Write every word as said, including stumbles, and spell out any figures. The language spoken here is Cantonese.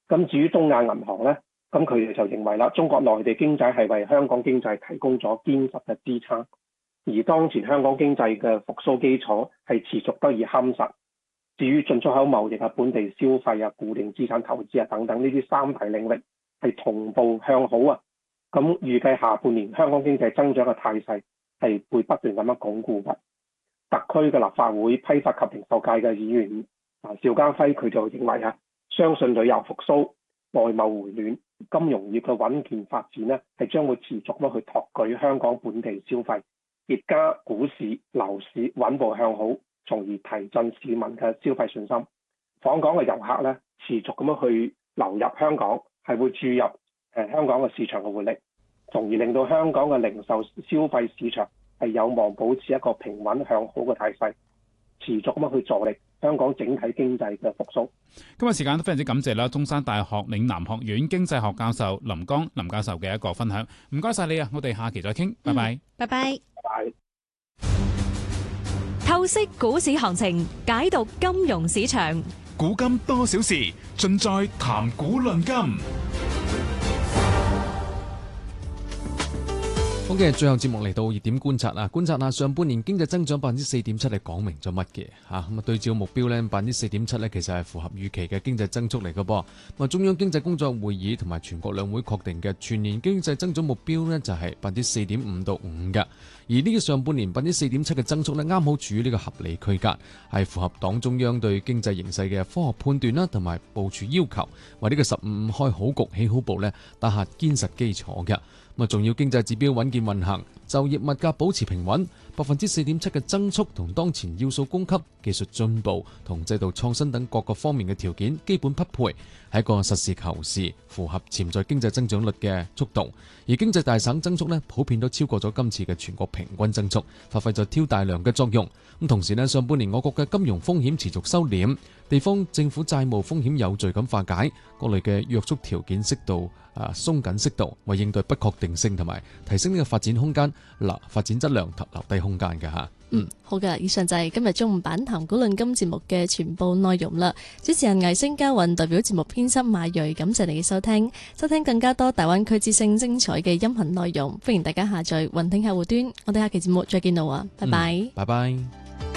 咁至於東亞銀行咧，咁佢哋就認為啦，中國內地經濟係為香港經濟提供咗堅實嘅支撐，而當前香港經濟嘅復甦基礎係持續得以夯實。至於進出口貿易啊、本地消費啊、固定資產投資啊等等呢啲三大領域係同步向好啊。咁預計下半年香港經濟增長嘅態勢係會不斷咁樣鞏固嘅。特區嘅立法會批發及零售界嘅議員啊邵家輝佢就認為啊，相信旅遊復甦、外貿回暖、金融業嘅穩健發展呢，係將會持續咁去托舉香港本地消費，疊加股市、樓市穩步向好，從而提振市民嘅消費信心。訪港嘅遊客呢，持續咁樣去流入香港，係會注入誒、呃、香港嘅市場嘅活力，從而令到香港嘅零售消費市場係有望保持一個平穩向好嘅態勢，持續咁樣去助力香港整體經濟嘅復甦。 今日時間都非常之感謝啦，中山大學嶺南學院經濟學教授林江林教授嘅一個分享，唔該晒你啊！我哋下期再傾，拜拜， 拜拜， 拜拜。 透析股市行情，解讀金融市場， 古今多少事，盡在談股論金。 好嘅，最後節目嚟到熱點觀察啊！觀察下上半年經濟增長百分之四點七係講明咗乜嘅嚇？咁啊對照目標呢，百分之四點七呢其實係符合預期嘅經濟增速嚟嘅噃。咁啊中央經濟工作會議同埋全國兩會確定嘅全年經濟增長目標呢，就係百分之四點五到五嘅。而呢個上半年百分之四點七嘅增速呢，啱好處於呢個合理區間，係符合黨中央對經濟形勢嘅科學判斷啦，同埋部署要求，為呢個十五五開好局起好步呢，打下堅實基礎嘅。咁啊，重要經濟指標穩健運行，就業物價保持平穩，百分之四點七嘅增速同當前要素供給、技術進步同制度創新等各個方面嘅條件基本匹配，係一個實事求是、符合潛在經濟增長率嘅速度。而經濟大省增速呢，普遍都超過咗今次嘅全國平均增速，發揮咗挑大梁嘅作用。咁同時呢，上半年我國嘅金融風險持續收斂，地方政府債務風險有序咁化解，各類嘅約束條件適度啊鬆緊適度，為應對不確定性同埋提升呢個發展空間、嗱發展質量及留低空間嘅嚇。 嗯，好嘅，以上就係今日中午版談股論金節目嘅全部內容啦。主持人魏星嘉韻代表節目編輯馬瑞，感謝你嘅收聽。收聽更加多大灣區之聲精彩嘅音頻內容，歡迎大家下載雲聽客戶端。我哋下期節目再見啦，拜拜， 嗯，拜拜。